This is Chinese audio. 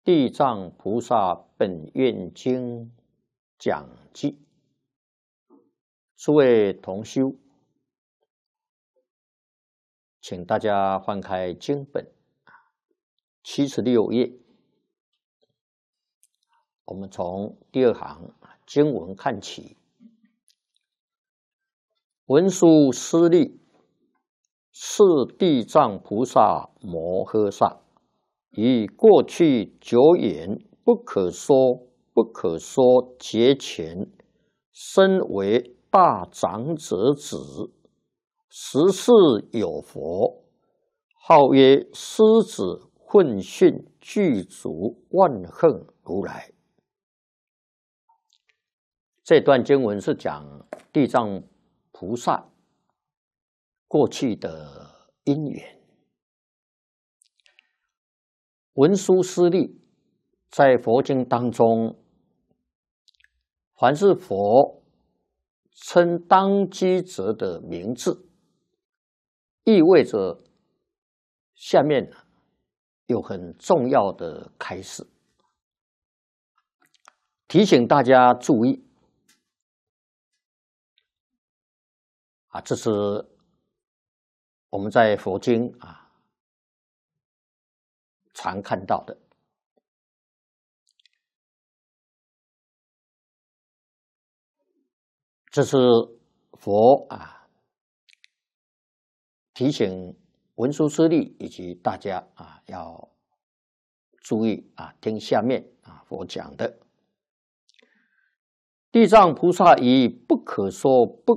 地藏菩萨本愿经讲记，诸位同修，请大家翻开经本76页，我们从第2行经文看起。文殊师利，是地藏菩萨摩诃萨，以过去久远不可说劫前，身为大长者子，时世有佛，号曰狮子混训具足万恨如来。这段经文是讲地藏菩萨过去的因缘。文殊师利在佛经当中，凡是佛称当机者的名字，意味着下面有很重要的开示，提醒大家注意。这是我们在佛经常看到的。这是佛提醒文殊师利以及大家要注意听下面佛讲的。地藏菩萨以不可说